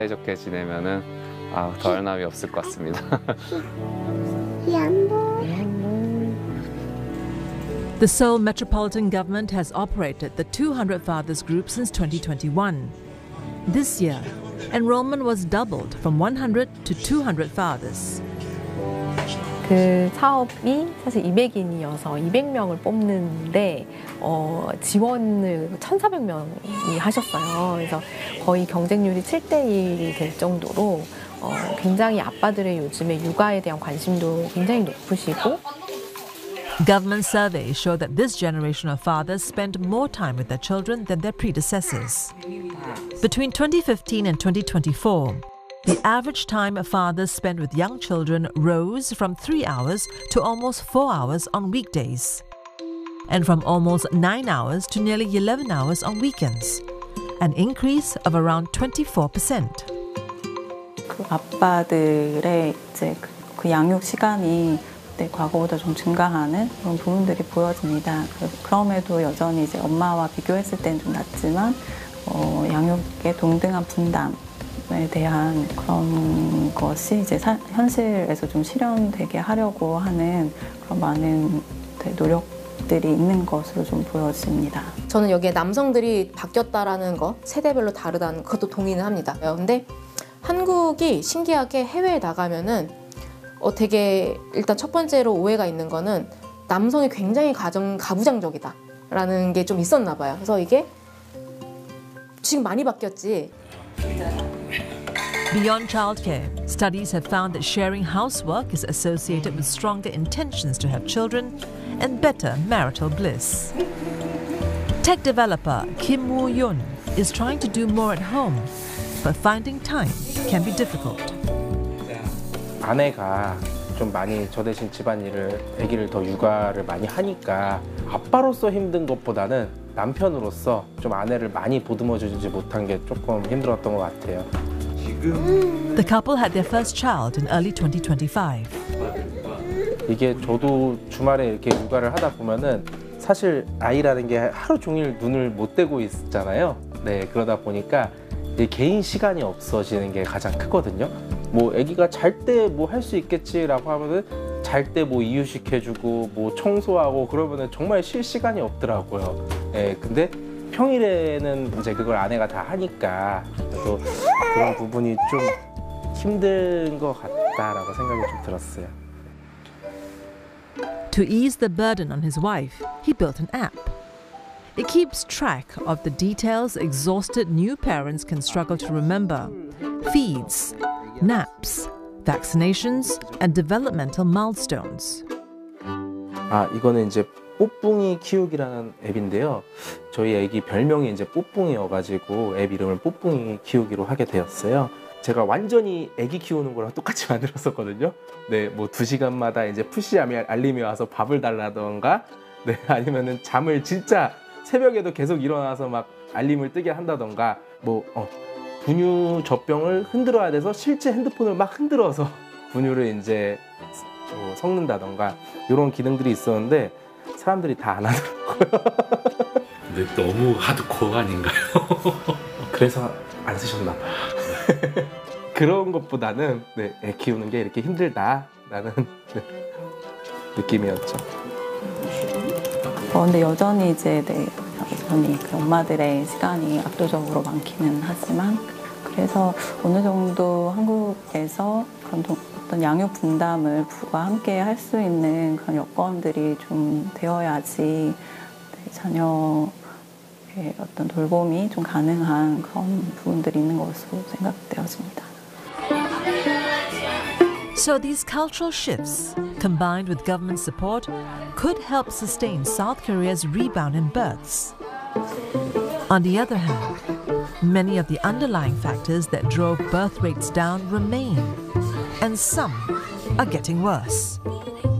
사이좋게 지내면은 덜 나위 없을 것 같습니다. The Seoul Metropolitan Government has operated the 200 Fathers Group since 2021. This year, enrollment was doubled from 100 to 200 fathers. 그 사업이 사실 200인이어서 200명을 뽑는데 지원을 1,400명이 하셨어요. 그래서 거의 경쟁률이 7대1이 될 정도로 굉장히 아빠들의 요즘에 육아에 대한 관심도 굉장히 높으시고 Government surveys show that this generation of fathers spend more time with their children than their predecessors. Between 2015 and 2024, the average time fathers spent with young children rose from 3 hours to almost 4 hours on weekdays, and from almost 9 hours to nearly 11 hours on weekends, an increase of around 24%. 그 아빠들의 이제 그 양육 시간이 과거보다 좀 증가하는 그런 부분들이 보여집니다. 그럼에도 여전히 이제 엄마와 비교했을 때는 좀 낮지만 양육의 동등한 분담에 대한 그런 것이 이제 현실에서 좀 실현되게 하려고 하는 그런 많은 노력들이 있는 것으로 좀 보여집니다. 저는 여기에 남성들이 바뀌었다라는 거, 세대별로 다르다는 것도 동의는 합니다. 근데 한국이 신기하게 해외에 나가면은 되게 일단 첫 번째로 오해가 있는 거는 남성이 굉장히 가부장적이다라는 게 좀 있었나 봐요. 그래서 이게 지금 많이 바뀌었지. Beyond childcare, studies have found that sharing housework is associated with stronger intentions to have children and better marital bliss. Tech developer Kim Woo-yoon is trying to do more at home, but finding time can be difficult. 아내가 좀 많이 저 대신 집안일을 아기를 더 육아를 많이 하니까 아빠로서 힘든 것보다는 남편으로서 좀 아내를 많이 보듬어 주지 못한 게 조금 힘들었던 것 같아요. The couple had their first child in early 2025. 이게 저도 주말에 이렇게 육아를 하다 보면은 사실 아이라는 게 하루 종일 눈을 못 떼고 있잖아요. 네, 그러다 보니까 개인 시간이 없어지는 게 가장 크거든요. 뭐 아기가 잘 때 뭐 할 수 있겠지라고 하면은 잘 때 뭐 이유식해주고 뭐 청소하고 그러면은 정말 쉴 시간이 없더라고요. 예, 근데 평일에는 이제 그걸 아내가 다 하니까 또 그런 부분이 좀 힘든 것 같다라고 생각이 좀 들었어요. To ease the burden on his wife, he built an app. It keeps track of the details exhausted new parents can struggle to remember: feeds, naps, vaccinations, and developmental milestones. 이거는 이제 뽀뿡이 키우기라는 앱인데요. 저희 애기 별명이 이제 뽀뿡이여가지고 앱 이름을 뽀뿡이 키우기로 하게 되었어요. 제가 완전히 애기 키우는 거랑 똑같이 만들었었거든요. 네, 뭐 2시간마다 이제 푸시 알림이 와서 밥을 달라던가, 네, 아니면은 잠을 진짜 새벽에도 계속 일어나서 막 알림을 뜨게 한다던가, 분유 젖병을 흔들어야 돼서 실제 핸드폰을 막 흔들어서 분유를 이제 섞는다던가 이런 기능들이 있었는데 사람들이 다 안 하더라고요. 근데 너무 하드코어 아닌가요? 그래서 안 쓰셨나 봐요. 그런 것보다는 애 키우는 게 이렇게 힘들다라는 느낌이었죠. 근데 여전히 이제 여전히 그 엄마들의 시간이 압도적으로 많기는 하지만 그래서 어느 정도 한국에서 그런 어떤 양육 분담을 부부가 함께 할 수 있는 그런 여건들이 좀 되어야지 자녀의 어떤 돌봄이 좀 가능한 그런 부분들이 있는 것으로 생각되어집니다. So these cultural shifts, combined with government support, could help sustain South Korea's rebound in births. On the other hand, many of the underlying factors that drove birth rates down remain, and some are getting worse.